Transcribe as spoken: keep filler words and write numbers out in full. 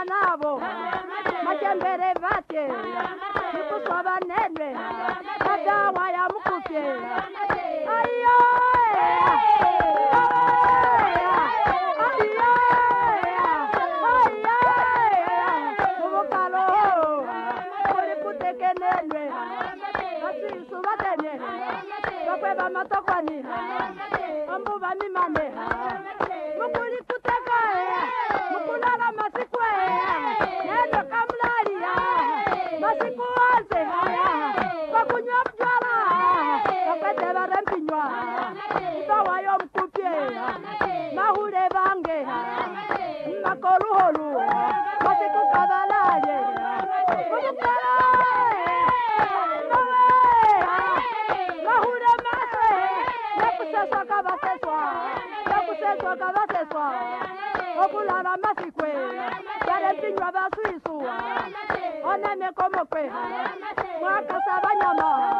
nabo majembere bate nikuswaba nene madawa ya mkupye ayo Bakweba matokwani ambuba mimane mukuli kuteka mukulala masikwe nendo kamlalia masiku waze bakunywa mjwala bakwete barempinywa ibawayo mkupye mahule bange makoruholu masiku kabalale kumukala okulala masikwe yale pinywa basuisu onene komokwe mwakasa banyama